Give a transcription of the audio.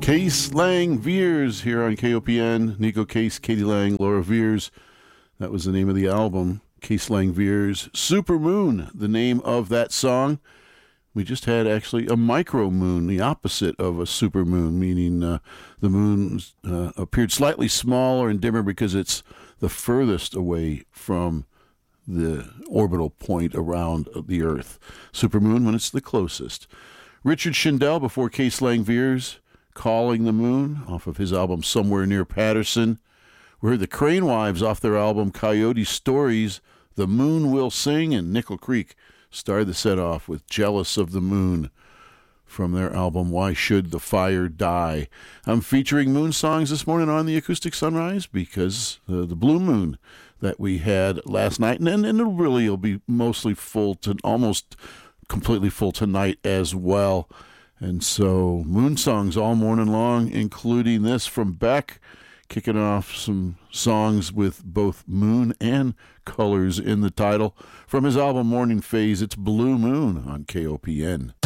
Case Lang Veers here on KOPN. Nico Case, Katie Lang, Laura Veers. That was the name of the album. Case Lang Veers. Supermoon, the name of that song. We just had actually a micromoon, the opposite of a supermoon, meaning the moon appeared slightly smaller and dimmer because it's the furthest away from the orbital point around the Earth. Supermoon when it's the closest. Richard Shindell before Case Lang Veers. Calling the Moon, off of his album Somewhere Near Patterson. We heard the Crane Wives off their album Coyote Stories, The Moon Will Sing, and Nickel Creek started the set off with Jealous of the Moon from their album Why Should the Fire Die. I'm featuring moon songs this morning on the Acoustic Sunrise because the blue moon that we had last night, and it'll be mostly full to almost completely full tonight as well. And so, moon songs all morning long, including this from Beck, kicking off some songs with both moon and colors in the title. From his album Morning Phase, it's Blue Moon on KOPN.